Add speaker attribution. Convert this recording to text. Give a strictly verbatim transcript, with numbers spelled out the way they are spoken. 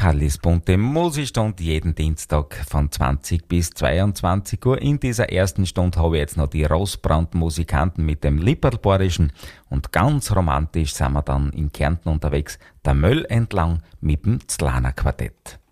Speaker 1: Kallis bunte Musikstunde jeden Dienstag von zwanzig bis zweiundzwanzig Uhr. In dieser ersten Stunde habe ich jetzt noch die Rossbrand-Musikanten mit dem Lipperlborischen und ganz romantisch sind wir dann in Kärnten unterwegs, der Möll entlang mit dem Zlaner Quartett.